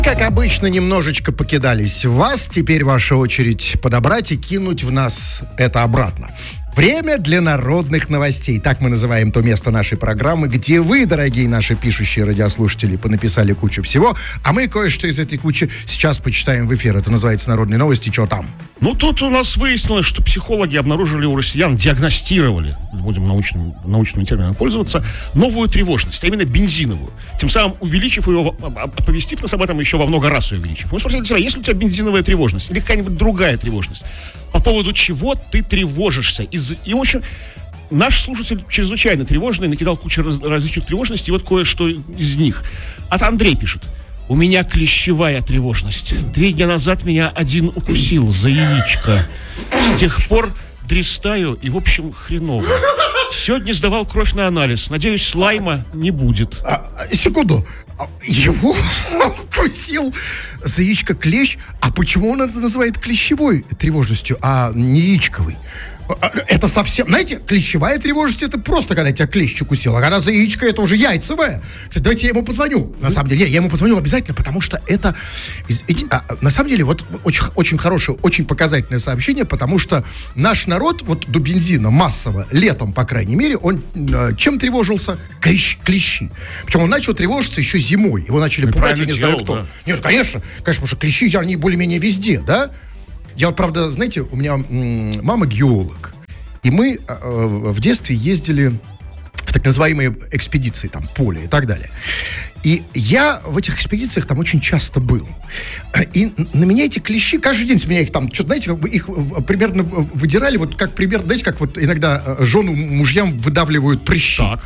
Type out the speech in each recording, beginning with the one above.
Как обычно, немножечко покидались в вас. Теперь ваша очередь подобрать и кинуть в нас это обратно. Время для народных новостей. Так мы называем то место нашей программы, где вы, дорогие наши пишущие радиослушатели, понаписали кучу всего, а мы кое-что из этой кучи сейчас почитаем в эфир. Это называется «Народные новости». Что там? Ну, тут у нас выяснилось, что психологи обнаружили у россиян, диагностировали, будем научным термином пользоваться, новую тревожность, а именно бензиновую. Тем самым увеличив ее, оповестив нас об этом еще во много раз увеличив. Мы спросили себя, есть ли у тебя бензиновая тревожность или какая-нибудь другая тревожность? По поводу чего ты тревожишься? И, в общем, наш слушатель чрезвычайно тревожный, накидал кучу различных тревожностей, и вот кое-что из них. От Андрей пишет. У меня клещевая тревожность. 3 дня назад меня один укусил за яичко. С тех пор дрестаю и, в общем, хреново. Сегодня сдавал кровь на анализ. Надеюсь, слайма не будет. Секунду. Его укусил за яичко клещ. А почему он это называет клещевой тревожностью, а не яичковой? Это совсем... Знаете, клещевая тревожность — это просто, когда тебя клещ укусил. А когда за яичко — это уже яйцевая. Кстати, давайте я ему позвоню. На самом деле, я ему позвоню обязательно, потому что это... на самом деле, вот очень, очень хорошее, очень показательное сообщение, потому что наш народ, вот до бензина массово, летом, по крайней мере, он чем тревожился? Клещи. Причем он начал тревожиться еще зимой. Его начали пугать, я не знаю кто. Да. Нет, конечно, потому что клещи, они более-менее везде, да? Я вот, правда, знаете, у меня мама геолог, и мы в детстве ездили в так называемые экспедиции, там, поле и так далее. И я в этих экспедициях там очень часто был. И на меня эти клещи, каждый день с меня их там, что-то, знаете, как бы их примерно выдирали, вот как примерно, знаете, как вот иногда жену мужьям выдавливают прыщи. Так.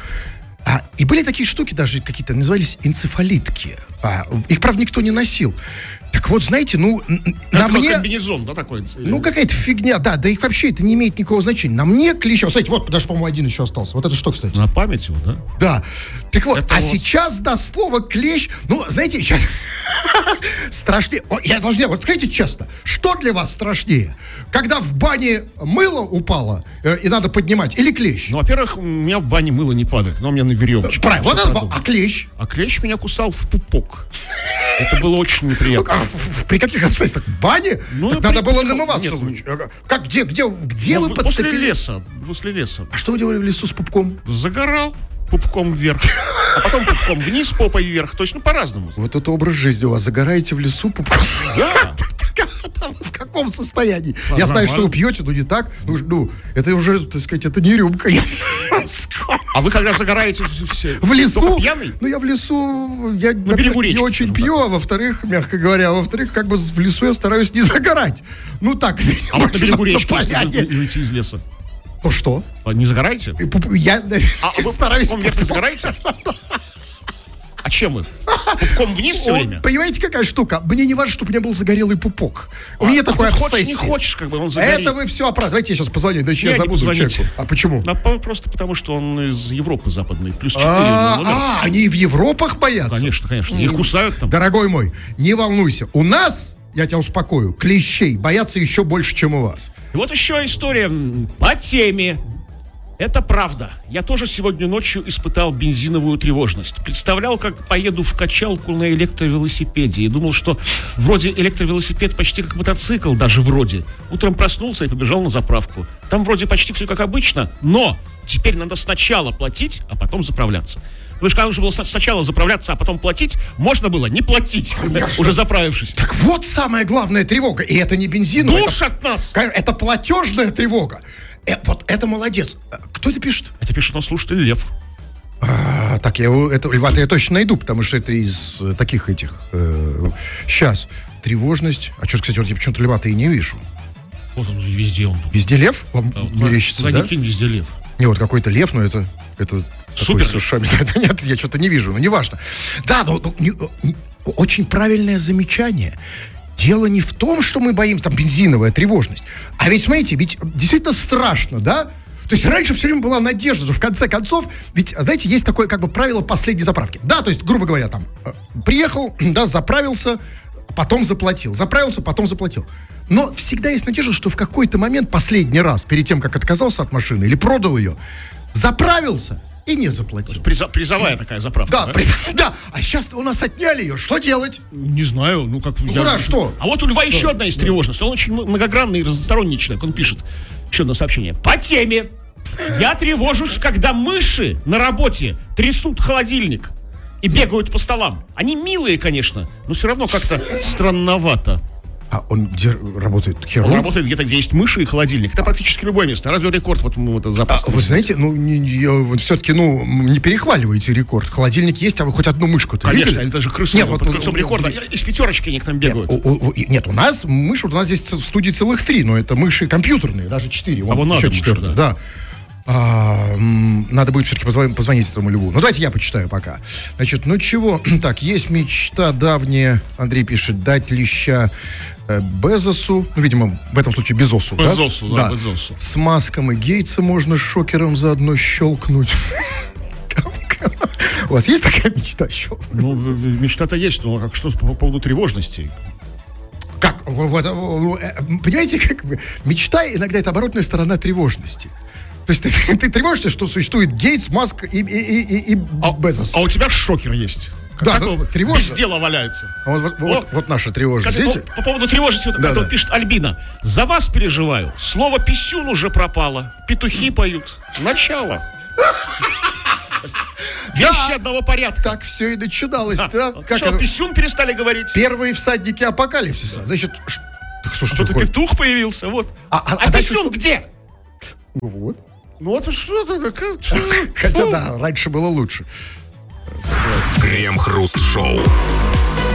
И были такие штуки даже какие-то, назывались энцефалитки. Их, правда, никто не носил. Так вот, знаете, ну, на мне... комбинезон, да, такой? Ну, какая-то фигня, да их вообще это не имеет никакого значения. На мне клещ... Кстати, вот, даже, по-моему, один еще остался. Вот это что, кстати? На память его, да? Да. Так вот, это сейчас, да, слово клещ... Ну, знаете, сейчас... Страшнее... Я должен... Вот скажите честно, что для вас страшнее? Когда в бане мыло упало, и надо поднимать, или клещ? Ну, во-первых, у меня в бане мыло не падает, но у меня на веревочке. Правильно, вот это... А клещ? А клещ меня кусал в пупок. Это было очень неприятно. При каких обстоятельствах? В бане? Ну, так надо было намываться лучше. Как, где вы подцепили? После леса. А что вы делали в лесу с пупком? Загорал пупком вверх, а потом пупком вниз, попой вверх. То есть, ну, по-разному. Вот это образ жизни у вас. Загораете в лесу пупком? Да. В каком состоянии? Я знаю, что вы пьете, но не так. Ну, это уже, так сказать, это не рюмка. А вы когда загораете в лесу? Только пьяный? Ну, я в лесу, я не очень пью, а во-вторых, мягко говоря, как бы в лесу я стараюсь не загорать. Ну, так. А вот на берегу речки, если выйти из леса? То что? Не загораете? Я стараюсь. Пупком вверх не загораете? А чем вы? Пупком вниз все время? Понимаете, какая штука? Мне не важно, чтобы у меня был загорелый пупок. У меня такой обсессия. Не хочешь, как бы он загорит. Это вы все оправдываете. Давайте я сейчас позвоню, иначе я забуду человеку. А почему? Просто потому, что он из Европы западной. Плюс 4. Они в Европах боятся? Конечно. Их кусают там. Дорогой мой, не волнуйся. У нас, я тебя успокою, клещей боятся еще больше, чем у вас. И вот еще история по теме. Это правда. Я тоже сегодня ночью испытал бензиновую тревожность. Представлял, как поеду в качалку на электровелосипеде. И думал, что вроде электровелосипед почти как мотоцикл, даже вроде. Утром проснулся и побежал на заправку. Там вроде почти все как обычно, но теперь надо сначала платить, а потом заправляться. Потому что когда нужно было сначала заправляться, а потом платить, можно было не платить, уже заправившись. Так вот самая главная тревога. И это не бензиновая. Душ от нас! Это платежная тревога. Вот это молодец. Кто это пишет? Это пишет наш слушатель Лев. Так, Льва-то я точно найду, потому что это из таких этих... Сейчас. Тревожность. А что, кстати, вот я почему-то Льва-то и не вижу. Вот он же везде. Везде лев? Вам мерещится, да? Везде лев. Не, вот какой-то лев, но это супер. С ушами. Нет, я что-то не вижу, но неважно. Да, очень правильное замечание. Дело не в том, что мы боимся, там, бензиновая тревожность. А ведь, смотрите, ведь действительно страшно, да? То есть раньше все время была надежда, что в конце концов, ведь, знаете, есть такое как бы правило последней заправки. Да, то есть, грубо говоря, там, приехал, да, заправился, потом заплатил. Заправился, потом заплатил. Но всегда есть надежда, что в какой-то момент, последний раз, перед тем, как отказался от машины или продал ее, заправился, и не заплатил. Призовая такая заправка. Да, да. А сейчас у нас отняли ее. Что делать? Не знаю, ну как... Что? А вот у Льва еще одна есть тревожность. Он очень многогранный и разносторонний человек. Он пишет еще одно сообщение. По теме. Я тревожусь, когда мыши на работе трясут холодильник и бегают по столам. Они милые, конечно, но все равно как-то странновато. А он где работает? Он работает где-то, где есть мыши и холодильник. Это практически любое место. Радиорекорд вот мы это запустили. Вы знаете, вы все-таки, не перехваливаете рекорд. Холодильник есть, а вы хоть одну мышку-то Конечно, видели? это же крысы под крыльцом рекорда. Из пятерочки они к нам бегают. Нет, у нас мыши, у нас здесь в студии целых 3, но это мыши компьютерные, даже 4. Вон надо еще 4, да. Надо будет все-таки позвонить этому Льву. Ну, давайте я почитаю пока. Значит, чего? Так, есть мечта давняя, Андрей пишет, дать леща Безосу, видимо, в этом случае Безосу, Безосу, да? Безосу. С Маском и Гейтса можно шокером заодно щелкнуть. У вас есть такая мечта? Мечта-то есть, но как что по поводу тревожности? Как? Понимаете, мечта иногда это оборотная сторона тревожности. То есть ты тревожишься, что существует Гейтс, Маск и Безос. А у тебя шокер есть. Да, тревожно. Без дела валяется. Вот наша тревожность, видите? По поводу тревожности, вот пишет Альбина. За вас переживаю. Слово «писюн» уже пропало. Петухи поют. Начало. Вещи одного порядка. Так все и начиналось, да? Что, писюн перестали говорить? Первые всадники апокалипсиса. Значит, что-то петух появился, вот. А писюн где? Вот. Ну это что-то. Хотя да, раньше было лучше. Крем-хруст-шоу.